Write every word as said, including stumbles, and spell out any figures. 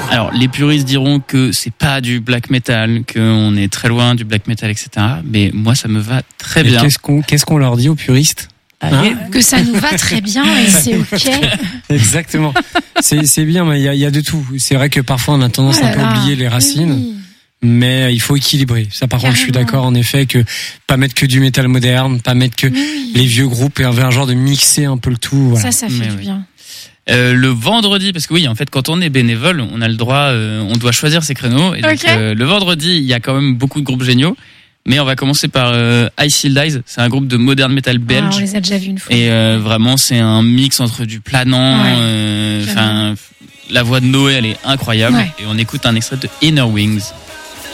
Alors, les puristes diront que c'est pas du black metal, qu'on est très loin du black metal, et cetera. Mais moi, ça me va très bien. Et qu'est-ce qu'on, qu'est-ce qu'on leur dit aux puristes? Hein que ça nous va très bien et c'est ok. Exactement. C'est, c'est bien, mais il y a, il y a de tout. C'est vrai que parfois on a tendance oh à un peu oublier les racines. Oui. Mais il faut équilibrer. Ça, par Carrément. contre, je suis d'accord, en effet, que pas mettre que du métal moderne, pas mettre que oui. les vieux groupes et un genre de mixer un peu le tout. Voilà. Ça, ça fait Mais du oui. bien. Euh, le vendredi, parce que oui, en fait, quand on est bénévole, on a le droit, euh, on doit choisir ses créneaux. Et donc, okay. euh, le vendredi, il y a quand même beaucoup de groupes géniaux. Mais on va commencer par euh, I Seal Dies. C'est un groupe de modern metal belge. Ah, on les a déjà vus une fois. Et euh, vraiment, c'est un mix entre du planant. Enfin, ouais, euh, la voix de Noé, elle est incroyable. Ouais. Et on écoute un extrait de Inner Wings.